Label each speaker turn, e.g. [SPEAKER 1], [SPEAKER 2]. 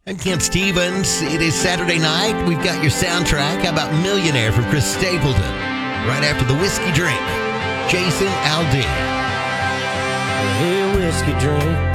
[SPEAKER 1] I'm Kent Stevens. It is Saturday night. We've got your soundtrack. How about Millionaire from Chris Stapleton? Right after the whiskey drink, Jason Aldean.
[SPEAKER 2] Hey, whiskey drink.